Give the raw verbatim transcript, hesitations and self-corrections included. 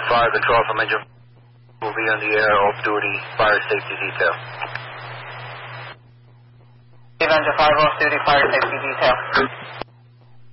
Fire control from engine will be on the air, off-duty fire safety detail. Engine five, off-duty fire safety detail.